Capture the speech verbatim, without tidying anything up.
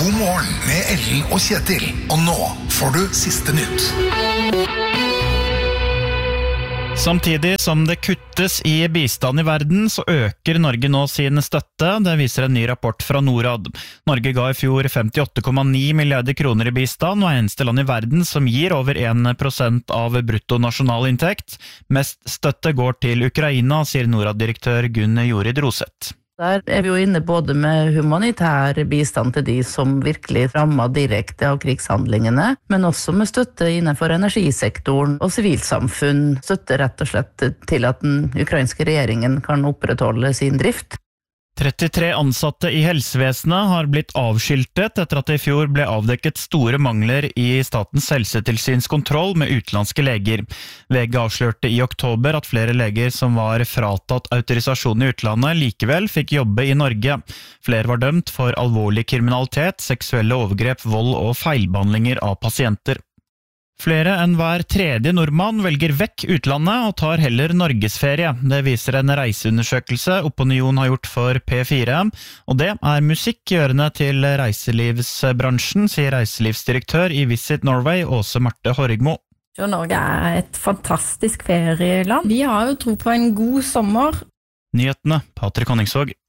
God morgen med Ellen og Kjetil. Og nå får du siste nytt. Samtidig som det kuttes i bistand i verden, så øker Norge nå sin støtte. Det viser en ny rapport fra Norad. Norge ga i fjor femtiåtte komma ni milliarder kroner i bistand, og er eneste land i verden som gir over en prosent av bruttonasjonalinntekt. Mest støtte går til Ukraina, sier Norad-direktør Gunn Jorid Roseth. Der er vi jo inne både med humanitær bistand til de som virkelig rammer direkte av krigshandlingene, men også med støtte innenfor energisektoren og sivilsamfunn. Støtte rett og slett til at den ukrainske regjeringen kan opprettholde sin drift. trettitre ansatte i helsevesenet har blitt avskiltet etter at det i fjor ble avdekket store mangler i Statens helsetilsyns kontroll med utenlandske leger. V G avslørte i oktober at flere leger som var fratatt autorisasjon i utlandet likevel fikk jobbe i Norge. Flere var dømt for alvorlig kriminalitet, seksuelle overgrep, vold og feilbehandlinger av pasienter. Flere enn hver tredje nordmann velger vekk utlandet og tar heller norgesferie. Det viser en reiseundersøkelse Opinion har gjort for P fire, og det er musikk i ørene til reiselivsbransjen, sier reiselivsdirektør i Visit Norway, Åse Marte Horgmo. Norge er et fantastisk ferieland. Vi har jo tro på en god sommer. Nyhetene, Patrik Honningsvåg.